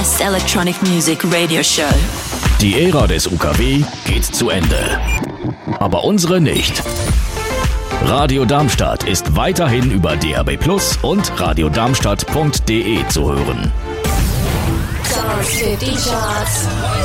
best electronic music radio show. Die Ära des UKW geht zu Ende. Aber unsere nicht. Radio Darmstadt ist weiterhin über DAB+ und radiodarmstadt.de zu hören. Dance 50 Charts.